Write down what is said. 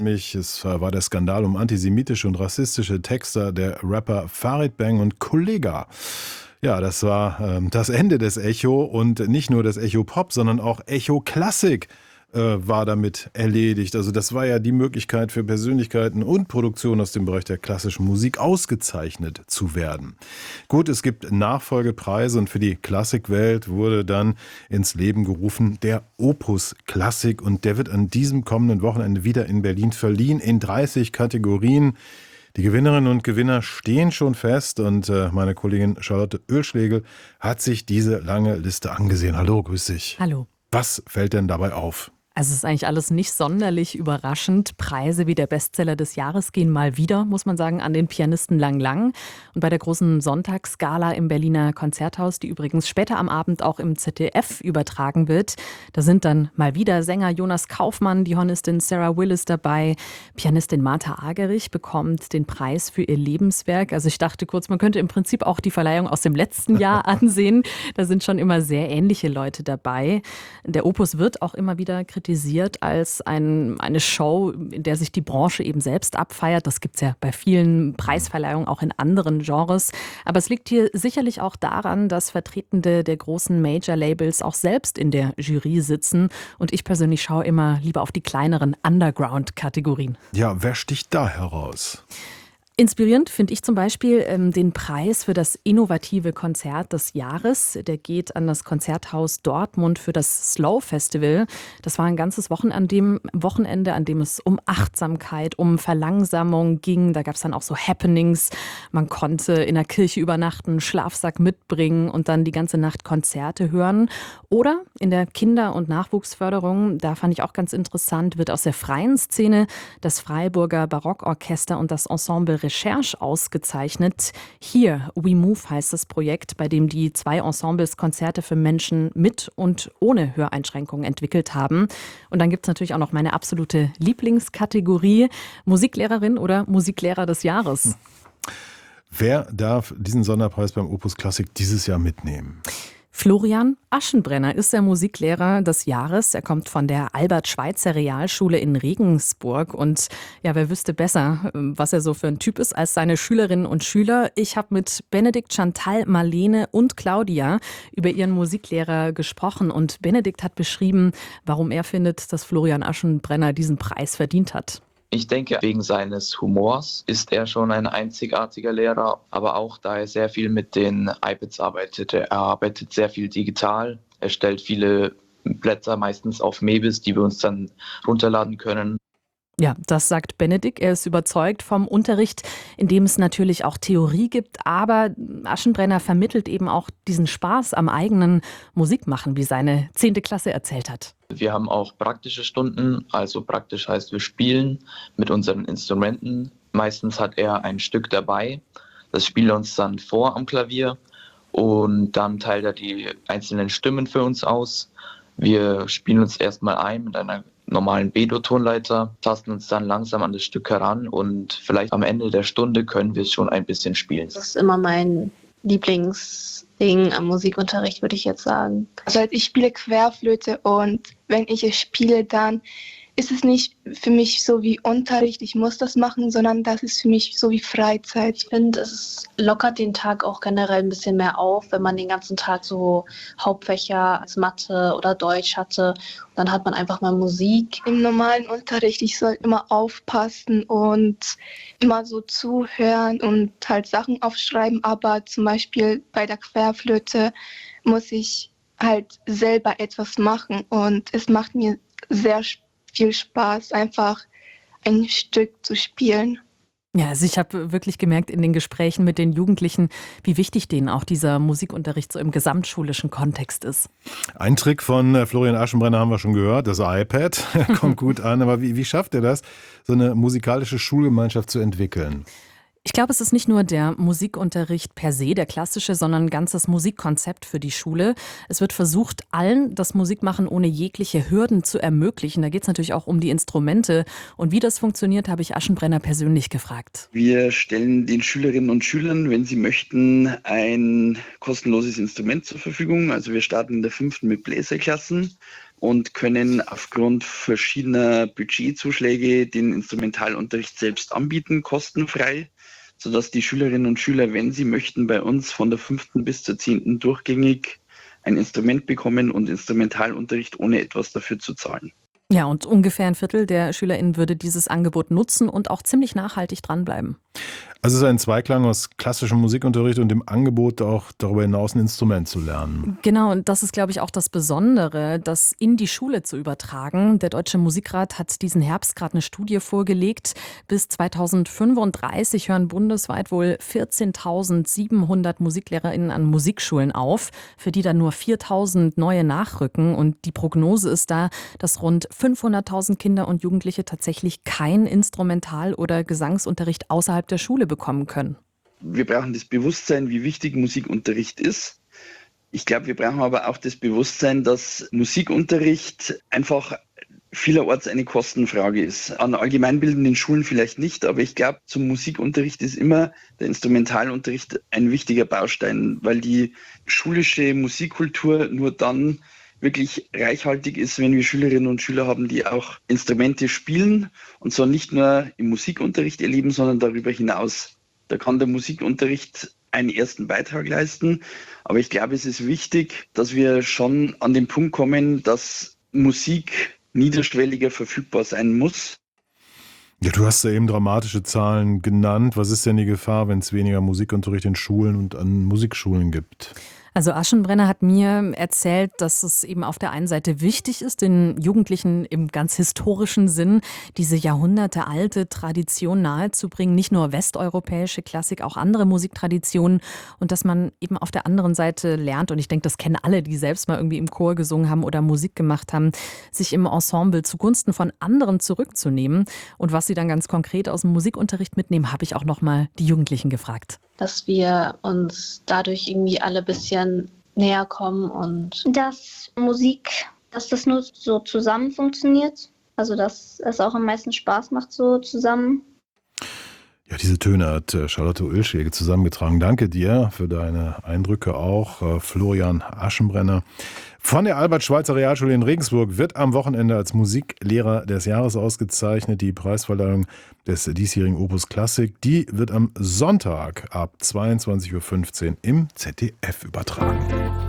Es war der Skandal um antisemitische und rassistische Texte der Rapper Farid Bang und Kollega. Ja, das war das Ende des Echo und nicht nur des Echo Pop, sondern auch Echo Klassik war damit erledigt. Also das war ja die Möglichkeit für Persönlichkeiten und Produktionen aus dem Bereich der klassischen Musik ausgezeichnet zu werden. Gut, es gibt Nachfolgepreise und für die Klassikwelt wurde dann ins Leben gerufen der Opus Klassik und der wird an diesem kommenden Wochenende wieder in Berlin verliehen in 30 Kategorien. Die Gewinnerinnen und Gewinner stehen schon fest und meine Kollegin Charlotte Oehlschlegel hat sich diese lange Liste angesehen. Hallo, grüß dich. Hallo. Was fällt denn dabei auf? Also es ist eigentlich alles nicht sonderlich überraschend. Preise wie der Bestseller des Jahres gehen mal wieder, muss man sagen, an den Pianisten Lang Lang. Und bei der großen Sonntagsgala im Berliner Konzerthaus, die übrigens später am Abend auch im ZDF übertragen wird, da sind dann mal wieder Sänger Jonas Kaufmann, die Hornistin Sarah Willis dabei. Pianistin Martha Argerich bekommt den Preis für ihr Lebenswerk. Also ich dachte kurz, man könnte im Prinzip auch die Verleihung aus dem letzten Jahr ansehen. Da sind schon immer sehr ähnliche Leute dabei. Der Opus wird auch immer wieder kritisiert als eine Show, in der sich die Branche eben selbst abfeiert. Das gibt es ja bei vielen Preisverleihungen auch in anderen Genres. Aber es liegt hier sicherlich auch daran, dass Vertretende der großen Major-Labels auch selbst in der Jury sitzen. Und ich persönlich schaue immer lieber auf die kleineren Underground-Kategorien. Ja, wer sticht da heraus? Inspirierend finde ich zum Beispiel den Preis für das innovative Konzert des Jahres. Der geht an das Konzerthaus Dortmund für das Slow Festival. Das war ein ganzes Wochenende, an dem es um Achtsamkeit, um Verlangsamung ging. Da gab es dann auch so Happenings. Man konnte in der Kirche übernachten, Schlafsack mitbringen und dann die ganze Nacht Konzerte hören. Oder in der Kinder- und Nachwuchsförderung, da fand ich auch ganz interessant, wird aus der freien Szene das Freiburger Barockorchester und das Ensemble Recherche ausgezeichnet. Hier, We Move heißt das Projekt, bei dem die zwei Ensembles Konzerte für Menschen mit und ohne Höreinschränkungen entwickelt haben. Und dann gibt es natürlich auch noch meine absolute Lieblingskategorie, Musiklehrerin oder Musiklehrer des Jahres. Wer darf diesen Sonderpreis beim Opus Klassik dieses Jahr mitnehmen? Florian Aschenbrenner ist der Musiklehrer des Jahres. Er kommt von der Albert-Schweitzer-Realschule in Regensburg. Und ja, wer wüsste besser, was er so für ein Typ ist als seine Schülerinnen und Schüler. Ich habe mit Benedikt, Chantal, Marlene und Claudia über ihren Musiklehrer gesprochen. Und Benedikt hat beschrieben, warum er findet, dass Florian Aschenbrenner diesen Preis verdient hat. Ich denke, wegen seines Humors ist er schon ein einzigartiger Lehrer, aber auch da er sehr viel mit den iPads arbeitet. Er arbeitet sehr viel digital, er stellt viele Blätter meistens auf Mebis, die wir uns dann runterladen können. Ja, das sagt Benedikt. Er ist überzeugt vom Unterricht, in dem es natürlich auch Theorie gibt, aber Aschenbrenner vermittelt eben auch diesen Spaß am eigenen Musikmachen, wie seine 10. Klasse erzählt hat. Wir haben auch praktische Stunden, also praktisch heißt, wir spielen mit unseren Instrumenten. Meistens hat er ein Stück dabei, das spielt er uns dann vor am Klavier und dann teilt er die einzelnen Stimmen für uns aus. Wir spielen uns erstmal ein mit einer normalen B-Dur-Tonleiter, tasten uns dann langsam an das Stück heran und vielleicht am Ende der Stunde können wir es schon ein bisschen spielen. Das ist immer mein Lieblingsding am Musikunterricht, würde ich jetzt sagen. Also ich spiele Querflöte und wenn ich es spiele, dann ist es nicht für mich so wie Unterricht, ich muss das machen, sondern das ist für mich so wie Freizeit. Ich finde, es lockert den Tag auch generell ein bisschen mehr auf, wenn man den ganzen Tag so Hauptfächer als Mathe oder Deutsch hatte. Dann hat man einfach mal Musik. Im normalen Unterricht, ich soll immer aufpassen und immer so zuhören und halt Sachen aufschreiben, aber zum Beispiel bei der Querflöte muss ich halt selber etwas machen und es macht mir sehr viel Spaß, einfach ein Stück zu spielen. Ja, also ich habe wirklich gemerkt in den Gesprächen mit den Jugendlichen, wie wichtig denen auch dieser Musikunterricht so im gesamtschulischen Kontext ist. Ein Trick von Florian Aschenbrenner haben wir schon gehört, das iPad. Kommt gut an, aber wie schafft er das, so eine musikalische Schulgemeinschaft zu entwickeln? Ich glaube, es ist nicht nur der Musikunterricht per se, der klassische, sondern ein ganzes Musikkonzept für die Schule. Es wird versucht, allen das Musikmachen ohne jegliche Hürden zu ermöglichen. Da geht es natürlich auch um die Instrumente. Und wie das funktioniert, habe ich Aschenbrenner persönlich gefragt. Wir stellen den Schülerinnen und Schülern, wenn sie möchten, ein kostenloses Instrument zur Verfügung. Also wir starten in der 5. mit Bläserklassen. und können aufgrund verschiedener Budgetzuschläge den Instrumentalunterricht selbst anbieten, kostenfrei, sodass die Schülerinnen und Schüler, wenn sie möchten, bei uns von der 5. bis zur 10. durchgängig ein Instrument bekommen und Instrumentalunterricht ohne etwas dafür zu zahlen. Ja, und ungefähr ein Viertel der SchülerInnen würde dieses Angebot nutzen und auch ziemlich nachhaltig dranbleiben. Also es ist ein Zweiklang aus klassischem Musikunterricht und dem Angebot, auch darüber hinaus ein Instrument zu lernen. Genau, und das ist, glaube ich, auch das Besondere, das in die Schule zu übertragen. Der Deutsche Musikrat hat diesen Herbst gerade eine Studie vorgelegt. Bis 2035 hören bundesweit wohl 14.700 MusiklehrerInnen an Musikschulen auf, für die dann nur 4.000 neue nachrücken. Und die Prognose ist da, dass rund 500.000 Kinder und Jugendliche tatsächlich kein Instrumental- oder Gesangsunterricht außerhalb der Schule bekommen können. Wir brauchen das Bewusstsein, wie wichtig Musikunterricht ist. Ich glaube, wir brauchen aber auch das Bewusstsein, dass Musikunterricht einfach vielerorts eine Kostenfrage ist. An allgemeinbildenden Schulen vielleicht nicht, aber ich glaube, zum Musikunterricht ist immer der Instrumentalunterricht ein wichtiger Baustein, weil die schulische Musikkultur nur dann wirklich reichhaltig ist, wenn wir Schülerinnen und Schüler haben, die auch Instrumente spielen und zwar nicht nur im Musikunterricht erleben, sondern darüber hinaus. Da kann der Musikunterricht einen ersten Beitrag leisten, aber ich glaube, es ist wichtig, dass wir schon an den Punkt kommen, dass Musik niederschwelliger verfügbar sein muss. Ja, du hast ja eben dramatische Zahlen genannt. Was ist denn die Gefahr, wenn es weniger Musikunterricht in Schulen und an Musikschulen gibt? Also Aschenbrenner hat mir erzählt, dass es eben auf der einen Seite wichtig ist, den Jugendlichen im ganz historischen Sinn diese jahrhundertealte Tradition nahezubringen, nicht nur westeuropäische Klassik, auch andere Musiktraditionen und dass man eben auf der anderen Seite lernt, und ich denke, das kennen alle, die selbst mal irgendwie im Chor gesungen haben oder Musik gemacht haben, sich im Ensemble zugunsten von anderen zurückzunehmen. Und was sie dann ganz konkret aus dem Musikunterricht mitnehmen, habe ich auch nochmal die Jugendlichen gefragt. Dass wir uns dadurch irgendwie alle ein bisschen näher kommen und dass Musik, dass das nur so zusammen funktioniert. Also dass es auch am meisten Spaß macht, so zusammen. Ja, diese Töne hat Charlotte Oehlschläge zusammengetragen. Danke dir für deine Eindrücke auch. Florian Aschenbrenner von der Albert-Schweitzer-Realschule in Regensburg wird am Wochenende als Musiklehrer des Jahres ausgezeichnet. Die Preisverleihung des diesjährigen Opus Classic, die wird am Sonntag ab 22:15 Uhr im ZDF übertragen.